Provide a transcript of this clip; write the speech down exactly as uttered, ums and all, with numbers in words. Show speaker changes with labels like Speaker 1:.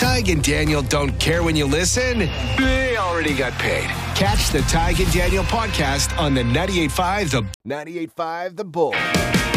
Speaker 1: Tig and Daniel don't care when you listen. They already got paid. Catch the Tig and Daniel podcast on the ninety-eight point five The ninety-eight point five The Bull.